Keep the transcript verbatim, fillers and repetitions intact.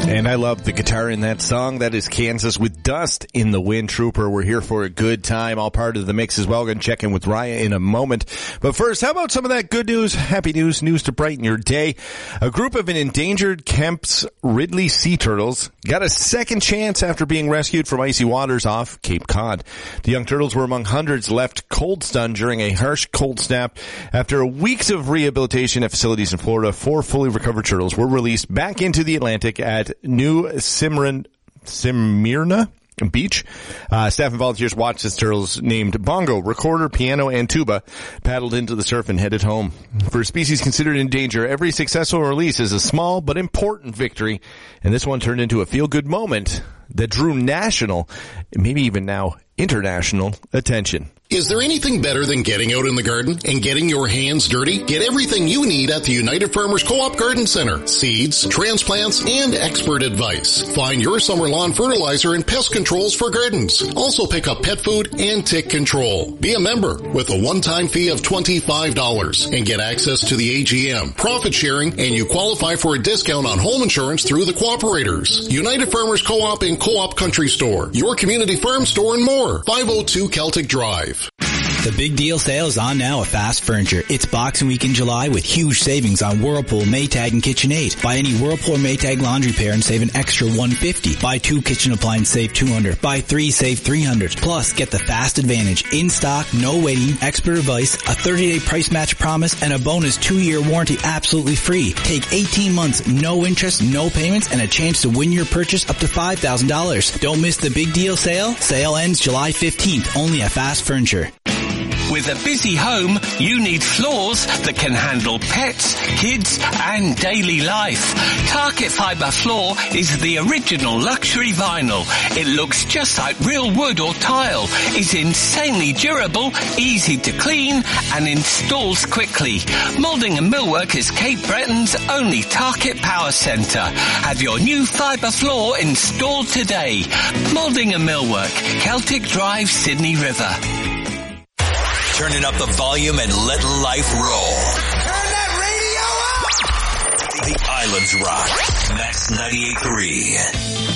And I love the guitar in that song. That is Kansas with Dust in the Wind. Trooper, we're here for a good time. All part of the mix as well. Going to check in with Raya in a moment. But first, how about some of that good news, happy news, news to brighten your day? A group of an endangered Kemp's Ridley sea turtles got a second chance after being rescued from icy waters off Cape Cod. The young turtles were among hundreds left cold stunned during a harsh cold snap. After weeks of rehabilitation at facilities in Florida, four fully recovered turtles were released back into the Atlantic at New Simran, Smyrna Beach. Uh, staff and volunteers watched as turtles named Bongo, Recorder, Piano, and Tuba paddled into the surf and headed home. For a species considered in danger, every successful release is a small but important victory, and this one turned into a feel-good moment that drew national, maybe even now international, attention. Is there anything better than getting out in the garden and getting your hands dirty? Get everything you need at the United Farmers Co-op Garden Center. Seeds, transplants, and expert advice. Find your summer lawn fertilizer and pest controls for gardens. Also pick up pet food and tick control. Be a member with a one-time fee of twenty-five dollars and get access to the A G M, profit sharing, and you qualify for a discount on home insurance through the cooperators. United Farmers Co-op and Co-op Country Store, your community farm store, and more. five oh two Celtic Drive. The big deal sale is on now at Fast Furniture. It's Boxing Week in July with huge savings on Whirlpool, Maytag, and KitchenAid. Buy any Whirlpool or Maytag laundry pair and save an extra one hundred fifty dollars. Buy two kitchen appliances, save two hundred dollars. Buy three, save three hundred dollars. Plus, get the Fast Advantage. In stock, no waiting, expert advice, a thirty-day price match promise, and a bonus two-year warranty absolutely free. Take eighteen months, no interest, no payments, and a chance to win your purchase up to five thousand dollars. Don't miss the big deal sale. Sale ends July fifteenth, only at Fast Furniture. With a busy home, you need floors that can handle pets, kids, and daily life. Target Fiber Floor is the original luxury vinyl. It looks just like real wood or tile, is insanely durable, easy to clean, and installs quickly. Moulding and Millwork is Cape Breton's only Target Power Centre. Have your new fibre floor installed today. Moulding and Millwork, Celtic Drive, Sydney River. Turning up the volume and let life roll. Turn that radio up! The Islands Rock. Max ninety-eight point three.